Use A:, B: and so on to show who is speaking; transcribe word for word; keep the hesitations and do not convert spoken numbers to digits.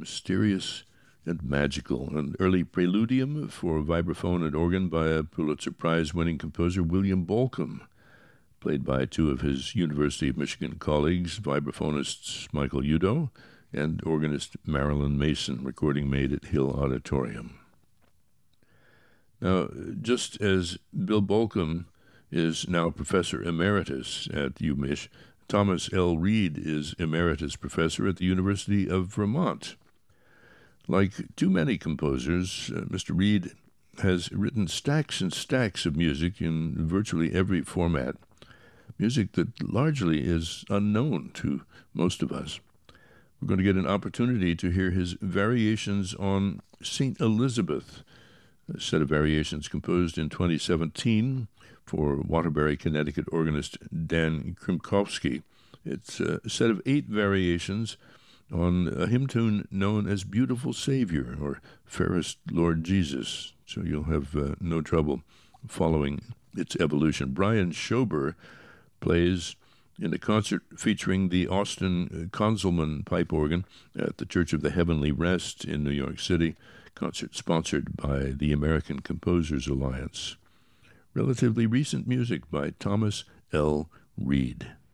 A: mysterious and magical. An early preludium for vibraphone and organ by a Pulitzer Prize-winning composer, William Bolcom, played by two of his University of Michigan colleagues, vibraphonists Michael Udo and organist Marilyn Mason, recording made at Hill Auditorium. Now, just as Bill Bolcom is now professor emeritus at UMich, Thomas L. Reed is emeritus professor at the University of Vermont. Like too many composers, uh, Mister Reed has written stacks and stacks of music in virtually every format, music that largely is unknown to most of us. We're going to get an opportunity to hear his variations on Saint Elizabeth, a set of variations composed in twenty seventeen for Waterbury, Connecticut organist Dan Krimkowski. It's a set of eight variations on a hymn tune known as Beautiful Savior or Fairest Lord Jesus, so you'll have uh, no trouble following its evolution. Brian Schober plays in a concert featuring the Austin Konzelman pipe organ at the Church of the Heavenly Rest in New York City, concert sponsored by the American Composers Alliance. Relatively recent music by Thomas L. Reed.